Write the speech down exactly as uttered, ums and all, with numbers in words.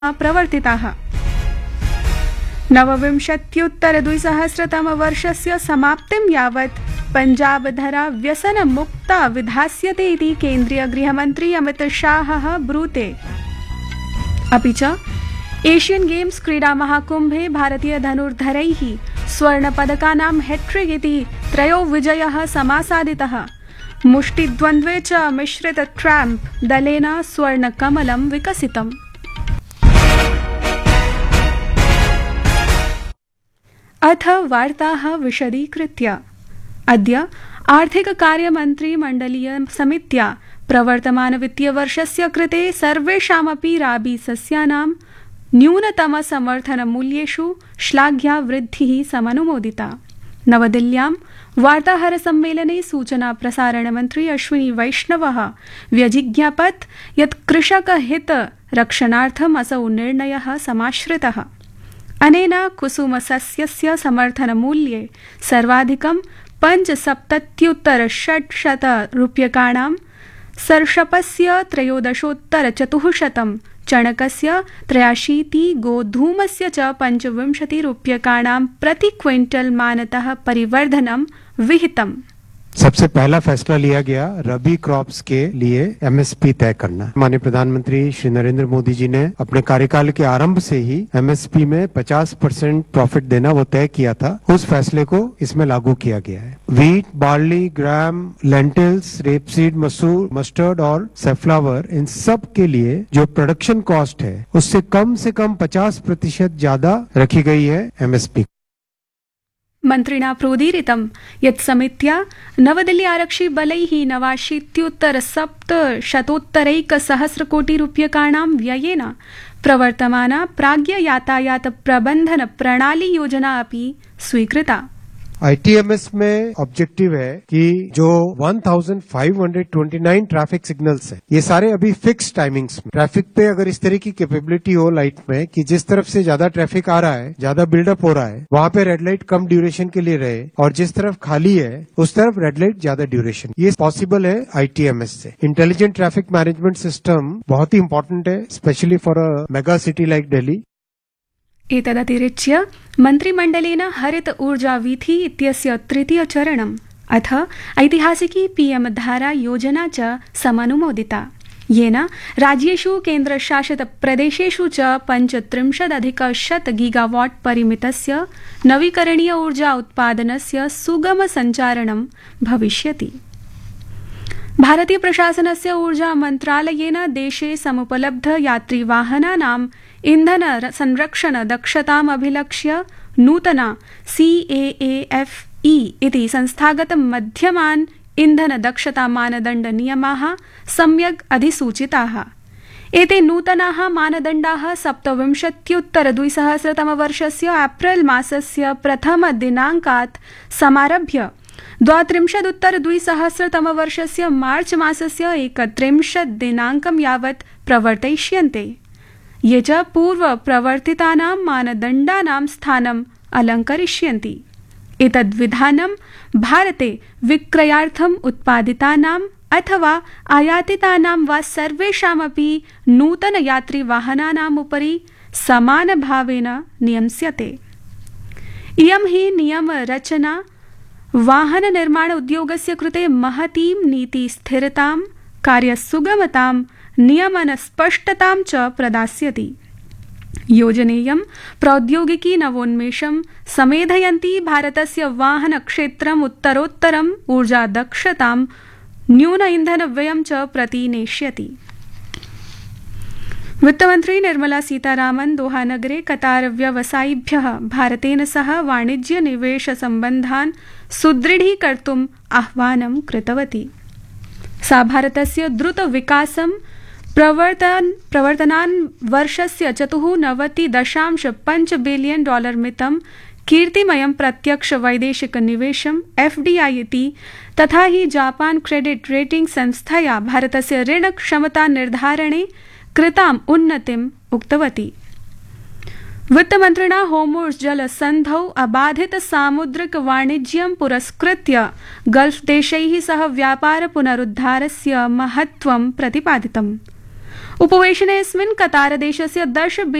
प्रवर्तिताः। नवविंशत्युत्तरद्विसहस्रतमवर्षस्य समाप्तिं यावत् पञ्जाबधरा व्यसनमुक्ता विधास्यते इति केन्द्रीय गृहमन्त्री अमित शाहः ब्रूते। अपि च एशियन गेम्स क्रीडा महाकुम्भे भारतीय धनुर्धरैः स्वर्णपदकानां हैट्रिक इति त्रयो विजयः समासादितः। मुष्टिद्वन्द्वे च मिश्रित ट्रम्प दलेन स्वर्णकमलं विकसितम्। अथ वार्ताः विशदीकृत्य। अद्य आर्थिककार्यमन्त्रिमण्डलीय समित्या प्रवर्तमानवित्तीयवर्षस्य कृते सर्वेषामपि राबीसस्यानां न्यूनतमसमर्थनमूल्येषु श्लाघ्या वृद्धिः समनुमोदिता। नवदिल्ल्यां वार्ताहरसम्मेलने सूचनाप्रसारणमन्त्री अश्विनी वैष्णवः व्यजिज्ञापत् यत् कृषकहितरक्षणार्थम् असौ निर्णयः समाश्रितः। अनेन कुसुमसस्यस्य समर्थनमूल्ये सर्वाधिकं पञ्चसप्तत्युत्तरषट्शतरूप्यकाणां, सर्षपस्य त्रयोदशोत्तरचतुःशतं, चणकस्य त्रयाशीति, गोधूमस्य च पञ्चविंशतिरूप्यकाणां प्रति क्विंटल मानतः परिवर्धनं विहितम्। सबसे पहला फैसला लिया गया रबी क्रॉप्स के लिए एमएसपी तय करना। माननीय प्रधानमंत्री श्री नरेंद्र मोदी जी ने अपने कार्यकाल के आरंभ से ही एमएसपी में पचास परसेंट प्रॉफिट देना वो तय किया था। उस फैसले को इसमें लागू किया गया है। वीट, बार्ली, ग्राम, लेंटिल्स, रेपसीड, मसूर, मस्टर्ड और सेफ्लावर, इन सब के लिए जो प्रोडक्शन कॉस्ट है उससे कम से कम पचास प्रतिशत ज्यादा रखी गई है एमएसपी। मन्त्रिणा प्रोदीरितं यत् समित्या नवदिल्ली आरक्षिबलैः नवाशीत्युत्तरसप्तशतोत्तरैकसहस्रकोटिरूप्यकाणां व्ययेन प्रवर्तमाना प्राज्ञ यातायात प्रबंधन प्रणाली योजना अपि स्वीकृता। आईटीएमएस में ऑब्जेक्टिव है कि जो पंद्रह सौ उनतीस ट्रैफिक सिग्नल्स हैं, ये सारे अभी फिक्स टाइमिंग्स में। ट्रैफिक पे अगर इस तरह की कैपेबिलिटी हो लाइट में कि जिस तरफ से ज्यादा ट्रैफिक आ रहा है, ज्यादा बिल्डअप हो रहा है, वहां पे रेड लाइट कम ड्यूरेशन के लिए रहे, और जिस तरफ खाली है उस तरफ रेड लाइट ज्यादा ड्यूरेशन, ये पॉसिबल है आईटीएमएस से। इंटेलिजेंट ट्रैफिक मैनेजमेंट सिस्टम बहुत ही important high, specially for a mega city like Delhi. एतदतिरिच्य मन्त्रिमण्डलेन हरित ऊर्जा वीथि इत्यस्य तृतीय चरणम् अथ ऐतिहासिकी पीएम धारा योजना च समनुमोदिता, येन राज्येषु केन्द्रशासित प्रदेशेषु च पञ्चत्रिंशदधिकशत गीगावाट् परिमितस्य नवीकरणीय ऊर्जा उत्पादनस्य सुगम सञ्चारणं भविष्यति। भारतीय प्रशासनस्य ऊर्जा मन्त्रालयेन देशे समुपलब्ध यात्रिवाहनानां इन्धन संरक्षण दक्षताम् अभिलक्ष्य नूतना सीएएफई इति संस्थागत मध्यमान् इन्धन दक्षता मानदण्ड नियमाः सम्यक् अधिसूचिताः। एते नूतनाः मानदण्डाः सप्तविंशत्युत्तरद्विसहस्रतमवर्षस्य एप्रिल मासस्य प्रथमदिनाङ्कात् समारभ्य द्वात्रिंशदुत्तरद्विसहस्रतमवर्षस्य मार्च मासस्य एकत्रिंशत् दिनाङ्कं यावत् प्रवर्तयिष्यन्ते, ये च पूर्व प्रवर्तितानां मानदण्डानां स्थानम् अलङ्करिष्यन्ति। एतद्विधानं भारते विक्रयार्थम् उत्पादितानाम् अथवा आयातितानां वा सर्वेषामपि नूतन यात्रिवाहनानाम् उपरि समानभावेन नियम्स्यते। इयं हि नियमरचना वाहन निर्माण उद्योगस्य कृते महतीं नीतिस्थिरतां, कार्यसुगमतां, नियमन स्पष्टतां च प्रदास्यति। योजनेयं प्रौद्योगिकी नवोन्मेषं समेधयन्ती भारतस्य वाहन क्षेत्रम् उत्तरोत्तरम् ऊर्जा दक्षतां, न्यून ईंधन व्ययं च प्रतिनेष्यति। वित्तमन्त्री निर्मला सीतारामन् दोहानगरे कतार व्यवसायिभ्यः भारतेन सह वाणिज्य निवेश सम्बन्धान् सुदृढीकर्तुम् आह्वानं कृतवती। सा भारतस्य द्रुत विकासं प्रवर्तन प्रवर्तनान् वर्षस्य चतुर्नवति दशांश पञ्च बिलियन डॉलर मितं कीर्तिमयं प्रत्यक्ष वैदेशिक निवेशम् एफडीआई इति तथा हि जापान क्रेडिट रेटिंग संस्थया भारतस्य ऋण क्षमता निर्धारणे कृताम् उन्नतिम् उक्तवती। वित्तमन्त्रिणा होर्मुज़ जलसन्धौ अबाधित सामुद्रिक वाणिज्यं पुरस्कृत्य गल्फ देशैः सह व्यापार पुनरुद्धारस्य महत्त्वं प्रतिपादितम्। उपवेशनेऽस्मिन् कतारदेशस्य दश